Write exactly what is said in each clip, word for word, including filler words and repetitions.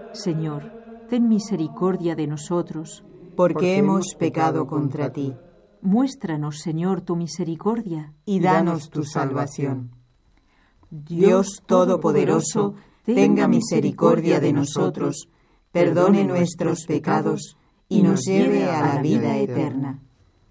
Señor, ten misericordia de nosotros, porque hemos pecado contra ti. Muéstranos, Señor, tu misericordia, y danos tu salvación. Dios Todopoderoso, tenga misericordia de nosotros, perdone nuestros pecados y nos lleve a la vida eterna.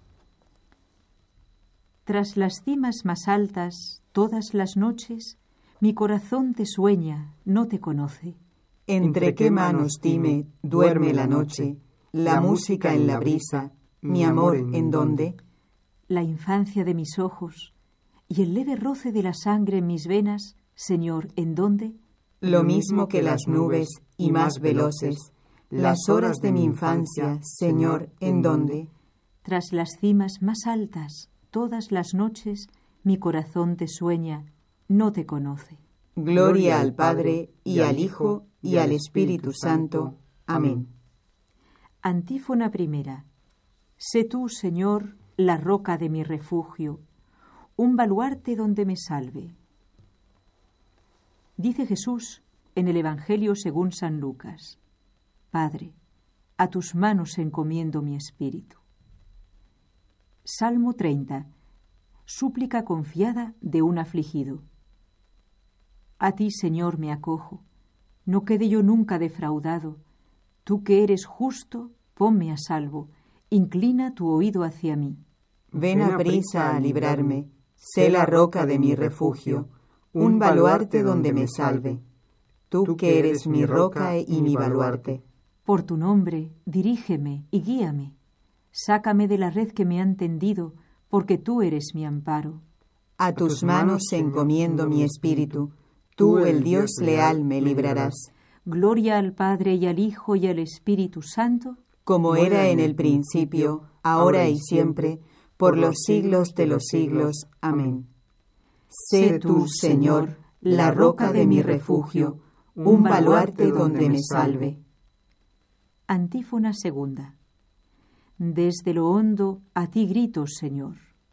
Tras las cimas más altas, todas las noches, mi corazón te sueña, no te conoce. Entre qué manos, dime, duerme la noche, la música en la brisa, mi amor, ¿en dónde? La infancia de mis ojos y el leve roce de la sangre en mis venas, Señor, ¿en dónde? Lo mismo que las nubes y más veloces, las horas de mi infancia, Señor, ¿en dónde? Tras las cimas más altas, todas las noches, mi corazón te sueña, no te conoce. Gloria al Padre, y al Hijo, y al Espíritu Santo. Amén. Antífona primera. Sé tú, Señor, la roca de mi refugio, un baluarte donde me salve. Dice Jesús en el Evangelio según San Lucas: Padre, a tus manos encomiendo mi espíritu. Salmo treinta. Súplica confiada de un afligido. A ti, Señor, me acojo, no quede yo nunca defraudado. Tú que eres justo, ponme a salvo, inclina tu oído hacia mí. Ven a prisa a librarme, sé la roca de mi refugio, un baluarte donde me salve. Tú que eres mi roca y mi baluarte. Por tu nombre, dirígeme y guíame. Sácame de la red que me han tendido, porque tú eres mi amparo. A tus manos encomiendo mi espíritu, tú, el Dios leal, me librarás. Gloria al Padre y al Hijo y al Espíritu Santo, como era en el principio, ahora y siempre, por los siglos de los siglos. Amén. Sé tú, Señor, la roca de mi refugio, un baluarte donde me salve. Antífona segunda. Desde lo hondo a ti grito, Señor.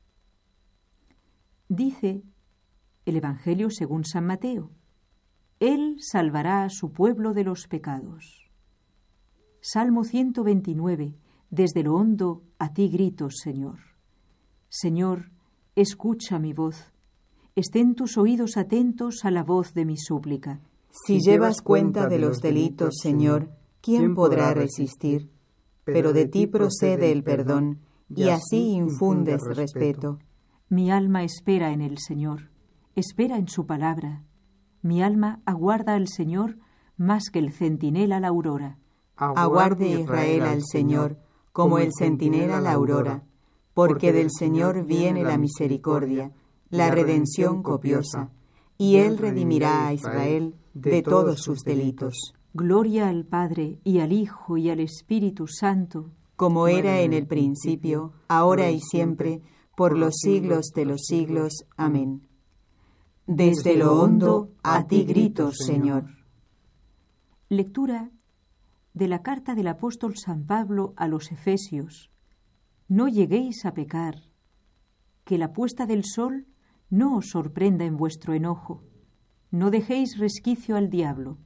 Dice el Evangelio según San Mateo: Él salvará a su pueblo de los pecados. Salmo ciento veintinueve. Desde lo hondo a ti grito, Señor. Señor, escucha mi voz. Estén tus oídos atentos a la voz de mi súplica. Si llevas cuenta de los delitos, Señor, ¿quién podrá resistir? Pero de ti procede el perdón, y así infundes respeto. Mi alma espera en el Señor, espera en su palabra. Mi alma aguarda al Señor más que el centinela la aurora. Aguarde Israel al Señor, como el centinela la aurora, porque del Señor viene la misericordia, la redención copiosa, y Él redimirá a Israel de todos sus delitos. Gloria al Padre, y al Hijo, y al Espíritu Santo, como era en el principio, ahora y siempre, por los siglos de los siglos. Amén. Desde lo hondo a ti grito, Señor. Lectura de la carta del apóstol San Pablo a los Efesios. No lleguéis a pecar, que la puesta del sol no os sorprenda en vuestro enojo. No dejéis resquicio al diablo.